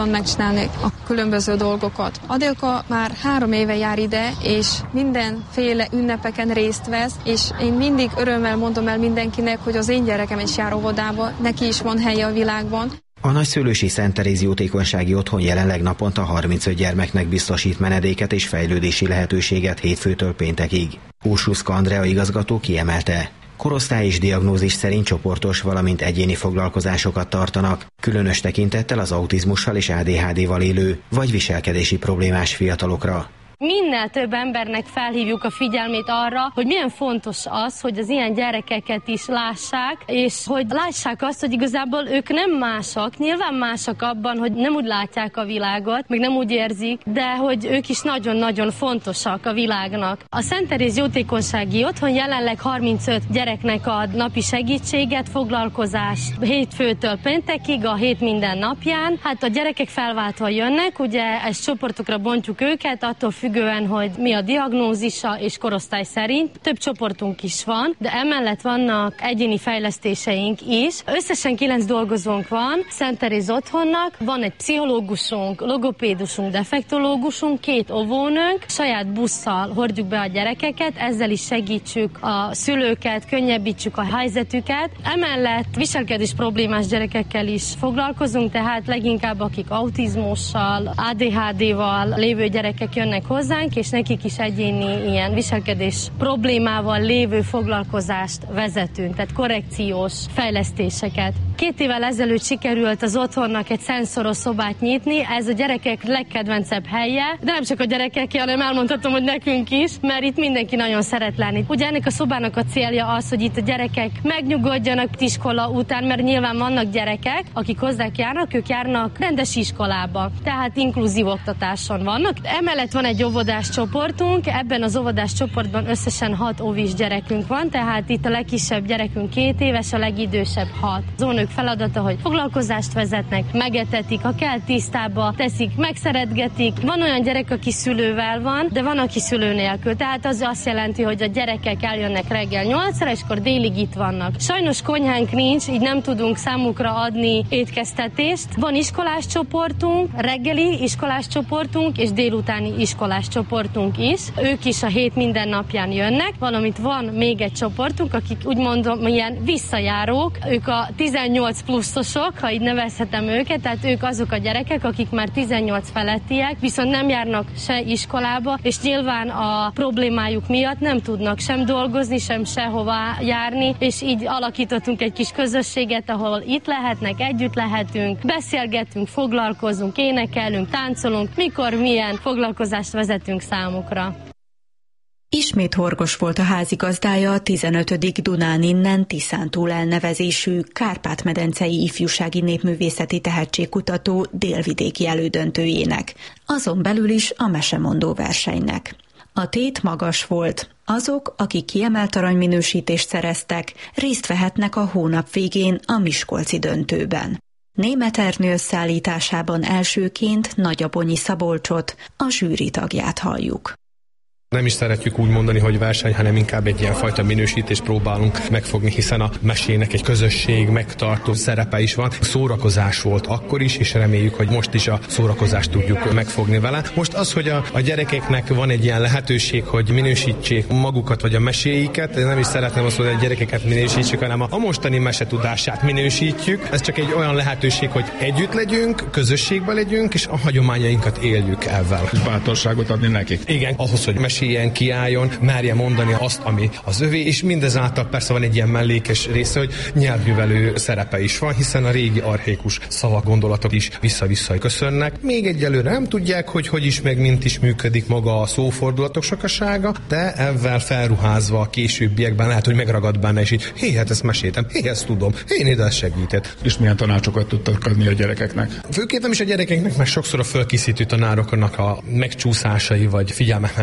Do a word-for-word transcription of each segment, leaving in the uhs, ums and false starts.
megcsinálni a különböző dolgokat. Adélka már három éve jár ide, és mindenféle ünnepeken részt vesz, és én mindig örömmel mondom el mindenkinek, hogy az én gyerekem is jár óvodába, neki is van helye a világban. A Nagyszőlősi Szent Teréz jótékonysági otthon jelenleg naponta harmincöt gyermeknek biztosít menedéket és fejlődési lehetőséget hétfőtől péntekig. Ursuszka Andrea igazgató kiemelte: korosztály és diagnózis szerint csoportos, valamint egyéni foglalkozásokat tartanak, különös tekintettel az autizmussal és á dé há dé-val élő vagy viselkedési problémás fiatalokra. Minél több embernek felhívjuk a figyelmét arra, hogy milyen fontos az, hogy az ilyen gyerekeket is lássák, és hogy lássák azt, hogy igazából ők nem másak, nyilván másak abban, hogy nem úgy látják a világot, meg nem úgy érzik, de hogy ők is nagyon-nagyon fontosak a világnak. A Szent Teréz jótékonysági otthon jelenleg harmincöt gyereknek ad napi segítséget, foglalkozást hétfőtől péntekig, a hét minden napján. Hát a gyerekek felváltva jönnek, ugye ezt csoportokra bontjuk őket, attól függ, függően, hogy mi a diagnózisa és korosztály szerint. Több csoportunk is van, de emellett vannak egyéni fejlesztéseink is. Összesen kilenc dolgozónk van Szent Teréz otthonnak, van egy pszichológusunk, logopédusunk, defektológusunk, két óvónőnk, saját busszal hordjuk be a gyerekeket, ezzel is segítsük a szülőket, könnyebbítsük a helyzetüket. Emellett viselkedés problémás gyerekekkel is foglalkozunk, tehát leginkább akik autizmussal, á dé há dé-val lévő gyerekek jönnek hozzánk, és nekik is egyéni ilyen viselkedés problémával lévő foglalkozást vezetünk, tehát korrekciós fejlesztéseket. Két évvel ezelőtt sikerült az otthonnak egy szenzoros szobát nyitni, ez a gyerekek legkedvencebb helye, de nem csak a gyerekek, hanem elmondhatom, hogy nekünk is, mert itt mindenki nagyon szeret lenni. Ugye ennek a szobának a célja az, hogy itt a gyerekek megnyugodjanak iskola után, mert nyilván vannak gyerekek, akik hozzák járnak, ők járnak rendes iskolába, tehát inkluzív oktatáson vannak. Emellett van egy óvodás csoportunk, ebben az óvodás csoportban összesen hat óvis gyerekünk van, tehát itt a legkisebb gyerekünk két éves, a legidősebb hat. Az óvónők feladata, hogy foglalkozást vezetnek, megetetik, ha kell tisztába teszik, megszeretgetik. Van olyan gyerek, aki szülővel van, de van, aki szülő nélkül. Tehát az azt jelenti, hogy a gyerekek eljönnek reggel nyolcra, és akkor délig itt vannak. Sajnos konyhánk nincs, így nem tudunk számukra adni étkeztetést. Van iskolás csoportunk, reggeli iskolás csoportunk, és délutáni iskolás csoportunk is. Ők is a hét minden napján jönnek, valamint van még egy csoportunk, akik úgy mondom, ilyen visszajárók, ők a tizennyolc pluszosok, ha így nevezhetem őket, tehát ők azok a gyerekek, akik már tizennyolc felettiek, viszont nem járnak se iskolába, és nyilván a problémájuk miatt nem tudnak sem dolgozni, sem sehová járni, és így alakítottunk egy kis közösséget, ahol itt lehetnek, együtt lehetünk, beszélgetünk, foglalkozunk, énekelünk, táncolunk, mikor milyen foglalkozást vezetünk számukra. Ismét Horgos volt a házigazdája a tizenötödik Dunán innen Tiszántúl elnevezésű Kárpát-medencei ifjúsági népművészeti tehetségkutató délvidéki elődöntőjének, azon belül is a mesemondó versenynek. A tét magas volt. Azok, akik kiemelt aranyminősítést szereztek, részt vehetnek a hónap végén a miskolci döntőben. Németh Ernő összeállításában elsőként Nagyabonyi Szabolcsot, a zsűri tagját halljuk. Nem is szeretjük úgy mondani, hogy verseny, hanem inkább egy ilyen fajta minősítést próbálunk megfogni, hiszen a mesének egy közösség megtartó szerepe is van. Szórakozás volt akkor is, és reméljük, hogy most is a szórakozást tudjuk megfogni vele. Most az, hogy a, a gyerekeknek van egy ilyen lehetőség, hogy minősítsék magukat vagy a meséiket, nem is szeretném azt, hogy a gyerekeket minősítsük, hanem a mostani mesetudását minősítjük. Ez csak egy olyan lehetőség, hogy együtt legyünk, közösségben legyünk, és a hagyományainkat éljük ezzel. És bátorságot adni nekik. Igen, ahhoz, hogy ilyen kiálljon, merje mondani azt, ami az övé, és mindezáltal persze van egy ilyen mellékes része, hogy nyelvművelő szerepe is van, hiszen a régi archaikus szavak, gondolatok is vissza-vissza köszönnek. Még egyelőre nem tudják, hogy hogy is meg mint is működik maga a szófordulatok sokasága, de ezzel felruházva a későbbiekben lehet, hogy megragad benne, és így, hé, hát ezt meséltem, hé, ezt tudom, én ide ezt segített. És milyen tanácsokat tudtak adni a gyerekeknek? Főként nem is a gyerekeknek, mert sokszor a fölkészítő tanároknak a megcsúszásai vagy figyelmetlenségei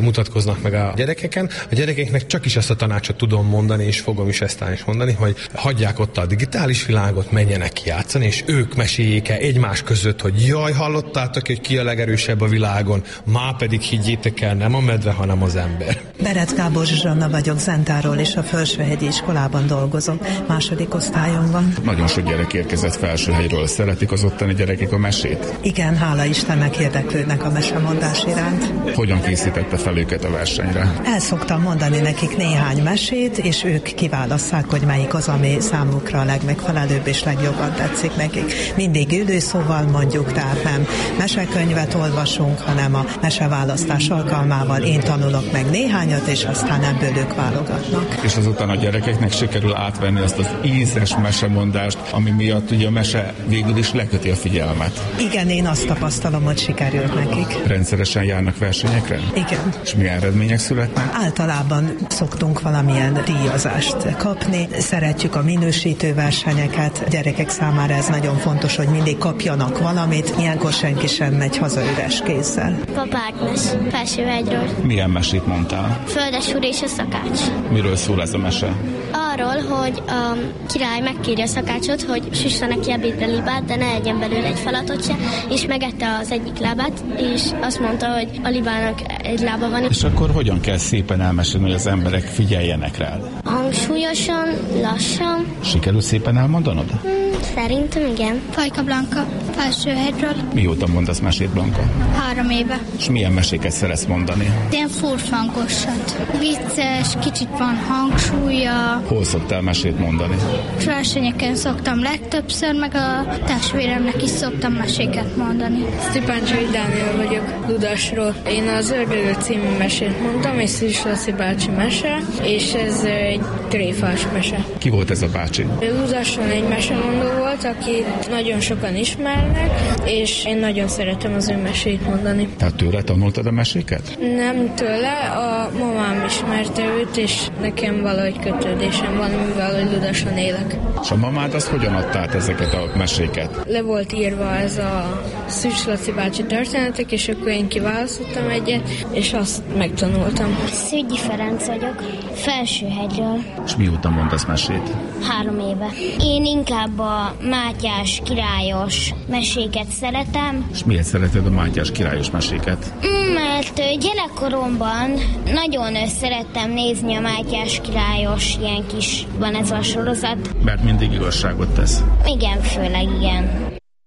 mutatkoznak meg a gyerekeken. A gyerekeknek csak is ezt a tanácsot tudom mondani, és fogom is ezt is mondani, hogy hagyják ott a digitális világot, menjenek ki játszani, és ők meséljék el egymás között, hogy jaj, hallottátok, hogy ki a legerősebb a világon, már pedig higgyétek el, nem a medve, hanem az ember. Berec Gábor Zsuzsanna vagyok, Zentáról, és a Felsőhegyi iskolában dolgozom. Második osztályon van. Nagyon sok gyerek érkezett Felsőhegyről. Szeretik az ottani gyerekek a mesét? Igen, hála Istennek érdeklődnek a mesemondás iránt. Hogyan készítette fel őket a versenyre? El szoktam mondani nekik néhány mesét, és ők kiválasszák, hogy melyik az, ami számukra a legmegfelelőbb és legjobban tetszik nekik. Mindig üdőszóval mondjuk, tehát nem mesekönyvet olvasunk, hanem a meseválasztás alkalmával én tanulok meg néhányat, és aztán ebből ők válogatnak. És azután a gyerekeknek sikerül átvenni azt az ízes mesemondást, ami miatt ugye a mese végül is leköti a figyelmet. Igen, én azt tapasztalom, hogy sikerült nekik. Rendszeresen járnak versenyekre? Igen. És milyen eredmények születnek? Általában szoktunk valamilyen díjazást kapni. Szeretjük a minősítő versenyeket. Gyerekek számára ez nagyon fontos, hogy mindig kapjanak valamit. Ilyenkor senki sem megy haza üres kézzel. Papa Ágnes, Felsőhegyről. Milyen mesét mondtál? Földes úr és a szakács. Miről szól ez a mese? Arról, hogy a király megkérje a szakácsot, hogy süssa neki ebédre libát, de ne egyen belőle egy falatot se, és megette az egyik lábát, és azt mondta, hogy a libának egy lába van. És akkor hogyan kell szépen elmesélni, hogy az emberek figyeljenek rá? Hangsúlyosan, lassan. Sikerül szépen elmondanod? Hmm, szerintem igen. Fajka Blanka, Felsőhegyről. Mióta mondasz mesét, Blanka? Három éve. És milyen meséket szeretsz mondani? Ilyen furfangosat. Vicces, kicsit van hangsúlya. Hol szoktál mesét mondani? Versenyeken szoktam legtöbbször, meg a testvéremnek is szoktam meséket mondani. Stipáncsai Dániel vagyok, Ludasról. Én az Ördögök című mesét mondtam, és Szűcs Laci bácsi mese, és ez egy tréfás mese. Ki volt ez a bácsi? Ludason egy mesemondó volt, akit nagyon sokan ismernek, és én nagyon szeretem az ő mesét mondani. Tehát tőle tanultad a meséket? Nem tőle, a mamám ismerte őt, és nekem valahogy kötődésem van, mivel hogy Ludason élek. És a mamád azt hogyan adta át ezeket a meséket? Le volt írva ez a Szűcs Laci bácsi történetek, és akkor én kiválasztottam egyet, és azt megtanultam. Szügyi Ferenc vagyok, Felsőhegyről. És mióta mondasz mesét? Három éve. Én inkább a Mátyás királyos meséket szeretem. És miért szereted a Mátyás királyos meséket? Mert gyerekkoromban nagyon szerettem nézni a Mátyás királyos ilyen kis, van ez a sorozat. Mert mindig igazságot tesz. Igen, főleg igen.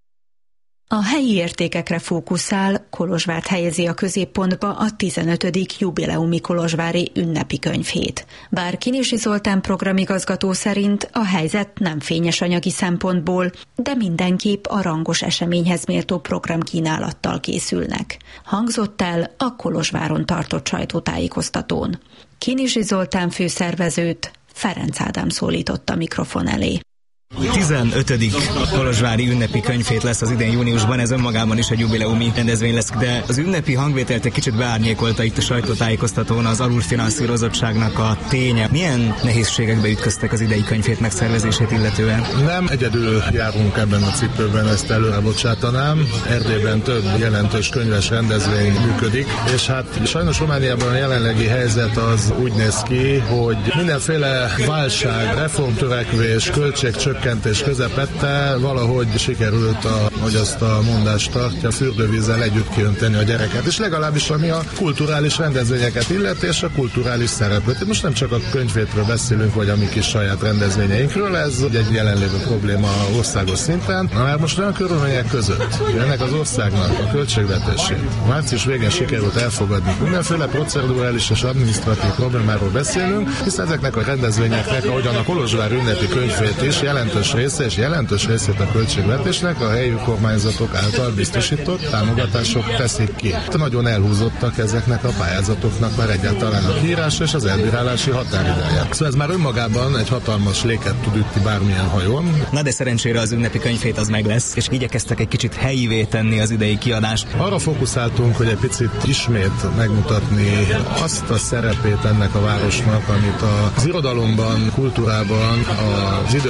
A helyi értékekre fókuszál, Kolozsvárt helyezi a középpontba a tizenötödik jubileumi kolozsvári ünnepi könyvhét. Bár Kinizsi Zoltán programigazgató szerint a helyzet nem fényes anyagi szempontból, de mindenképp a rangos eseményhez méltó programkínálattal készülnek. Hangzott el a Kolozsváron tartott sajtótájékoztatón. Kinizsi Zoltán főszervezőt Ferenc Ádám szólított a mikrofon elé. tizenötödik kolozsvári ünnepi könyvhét lesz az idén júniusban, ez önmagában is egy jubileumi rendezvény lesz, de az ünnepi hangvételt egy kicsit beárnyékolta itt a sajtótájékoztatón az alulfinanszírozottságnak a ténye. Milyen nehézségekbe ütköztek az idei könyvhét megszervezését illetően? Nem egyedül járunk ebben a cipőben, ezt előre bocsátanám. Erdélyben több jelentős könyves rendezvény működik, és hát sajnos Romániában a jelenlegi helyzet az úgy néz ki, hogy mindenféle válság, reformtörekvés, költségcsökkentés közepette valahogy sikerült, a, hogy azt a mondást tartja, fürdővízzel együtt kiönteni a gyereket, és legalábbis ami a kulturális rendezvényeket illeti, és a kulturális szereplőt. Most nem csak a könyvhétről beszélünk, vagy a mi kis saját rendezvényeinkről, ez egy jelenlévő probléma országos szinten. Na már most olyan körülmények között, hogy ennek az országnak a költségvetését március végén sikerült elfogadni. Mindenféle procedurális és adminisztratív problémáról beszélünk, hiszen ezeknek a rendezvényeknek, ahogyan a Kolozsvár ünnepi könyvhét is jelentős része és jelentős részét a költségvetésnek a helyi kormányzatok által biztosított támogatások teszik ki. Nagyon elhúzottak ezeknek a pályázatoknak már egyáltalán a kiírása és az elbírálási határideje. Szóval ez már önmagában egy hatalmas léket tud ütni bármilyen hajón. Na de szerencsére az ünnepi könyvhét az meg lesz, és igyekeztek egy kicsit helyivé tenni az idei kiadást. Arra fókuszáltunk, hogy egy picit ismét megmutatni azt a szerepét ennek a városnak, amit az irodalomban, kultúrában az idők során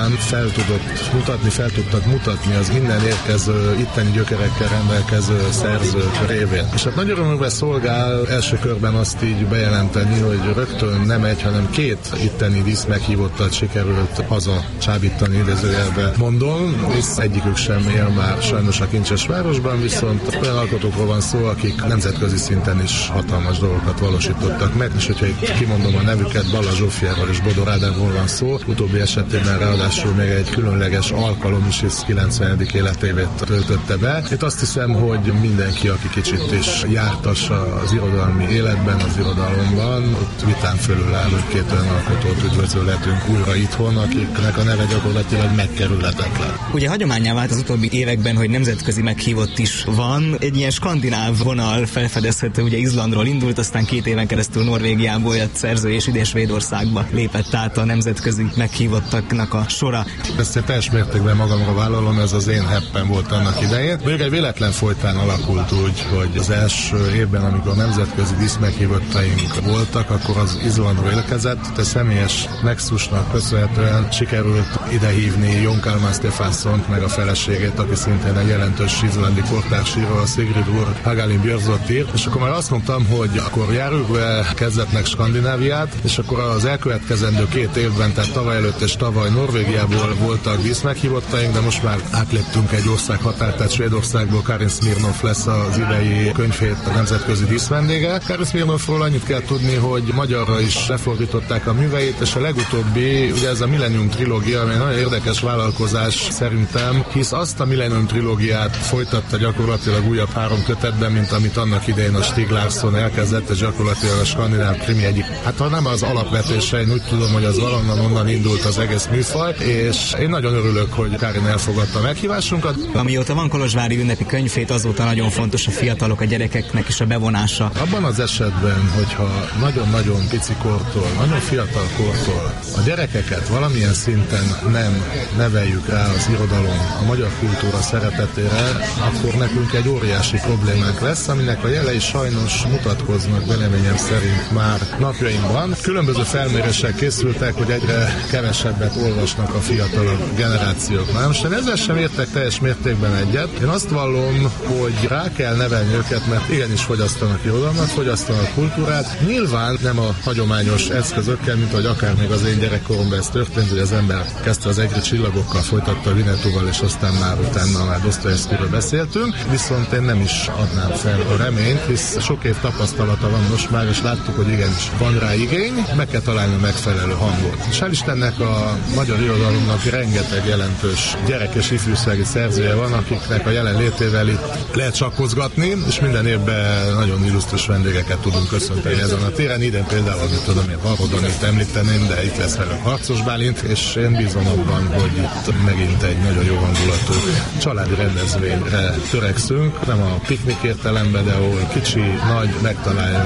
során fel tudott mutatni, fel tudtak mutatni az innen érkező, itteni gyökerekkel rendelkező szerzők révén. És hát nagy örömökben szolgál első körben azt így bejelenteni, hogy rögtön nem egy, hanem két itteni díszmeghívottat sikerült haza csábítani, idézőjelben mondom, hisz egyikük sem él már sajnos a Kincsesvárosban, viszont olyan alkotókról van szó, akik nemzetközi szinten is hatalmas dolgokat valósítottak meg, és hogyha itt kimondom a nevüket, Balla Zsófiáról és Bodor Ádámról van szó, utóbbi esetében ráadásul még egy különleges alkalom is, hisz kilencvenedik életévét töltötte be. Itt azt hiszem, hogy mindenki, aki kicsit is jártas az irodalmi életben, az irodalomban, ott vitán fölül áll, hogy két olyan alkotót üdvözölhetünk újra itthon, akiknek a neve gyakorlatilag megkerülhetetlen. Ugye hagyománnyá vált az utóbbi években, hogy nemzetközi meghívott is van. Egy ilyen skandináv vonal felfedezhető, ugye Izlandról indult, aztán két éven keresztül Norvégiából jött szerző, és ide Svédországba lépett át a nemzetközi meghívottaknak a sora. Ezt én teljes mértékben magamra vállalom, ez az én heppen volt annak idején. Még egy véletlen folytán alakult úgy, hogy az első évben, amikor nemzetközi díszmeghívottaink voltak, akkor az Izlandról érkezett, de személyes nexusnak köszönhetően sikerült idehívni Jón Kalman Stefánssont, meg a feleségét, aki szintén egy jelentős izlandi kortársíró, a Sigridur Hagalin Björnsdóttir, és akkor már azt mondtam, hogy akkor járjuk be kezdetnek Skandináviát, és akkor az elkövetkezendő két évben, tehát tavaly előtt és tavaly Norvégiából voltak díszmeghívottaink, de most már átléptünk egy ország határt, tehát Svédországból Karin Smirnov lesz az idei könyvhét a nemzetközi díszvendége. Karin Smirnovról annyit kell tudni, hogy magyarra is lefordították a műveit, és a legutóbbi, ugye ez a Millennium trilógia, ami nagyon érdekes vállalkozás szerintem, hisz azt a Millennium trilógiát folytatta gyakorlatilag újabb három kötetben, mint amit annak idején a Stieg Larsson elkezdett, és gyakorlatilag a skandináv krimi egyik, hát ha nem az alapvetése, én úgy tudom, hogy az valonnan onnan indult az egész műfaj, és én nagyon örülök, hogy Karin elfogadta a meghívásunkat. Amióta van kolozsvári ünnepi könyvhét, azóta nagyon fontos a fiatalok, a gyerekeknek is a bevonása. Abban az esetben, hogyha nagyon-nagyon pici kortól, nagyon fiatal kortól a gyerekeket valamilyen szinten nem neveljük rá az irodalom, a magyar kultúra szeretetére, akkor nekünk egy óriási problémánk lesz, aminek a jelei sajnos mutatkoznak véleményem szerint már napjainkban. Különböző felmérések készültek, hogy egyre kevesebbet olvasnak a fiatalabb generációk. Na most én ezzel sem értek teljes mértékben egyet. Én azt vallom, hogy rá kell nevelni őket, mert igenis fogyasztanak irodalmat, fogyasztanak kultúrát. Nyilván nem a hagyományos eszközökkel, mint ahogy akár még az én gyerekkoromban ez történt, hogy az ember kezdte az Egri csillagokkal, folytatta Vinetuval, és aztán már utána már Dostoyevszkyről beszéltünk, viszont én nem is adnám fel a reményt, hisz sok év tapasztalata van most már, és láttuk, hogy igenis van rá igény, meg kell találni a megfelelő hangot. És hál' Istennek a magyar irodalomnak rengeteg jelentős gyerek és ifjúsági szerzője van, akiknek a jelenlétével itt lehet sakkozgatni, és minden évben nagyon illusztris vendégeket tudunk köszönteni ezen a téren. Idén például, amit tudom én, Varrodonit említeném, de itt lesz velünk Harcos Bálint, és én bízom abban, hogy itt megint egy nagyon jó hangulatú családi rendezvényre törekszünk, nem a piknik értelemben, de ahol kicsi, nagy megtalálja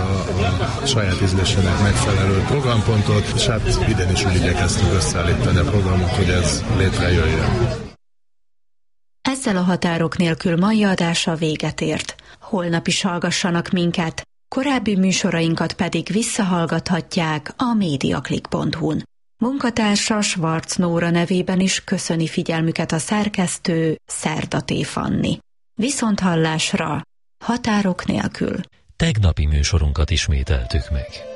a saját ízlésének megfelelő programpontot, és hát idén is úgy igyekeztünk összeállítani a programot, hogy ez létrejöjjön. Ezzel a Határok nélkül mai adása véget ért. Holnap is hallgassanak minket, korábbi műsorainkat pedig visszahallgathatják a mediaclick pont hu-n. Munkatársa Schwarz Nóra nevében is köszöni figyelmüket a szerkesztő Szerdaté Fanni. Viszonthallásra, Határok nélkül. Tegnapi műsorunkat ismételtük meg.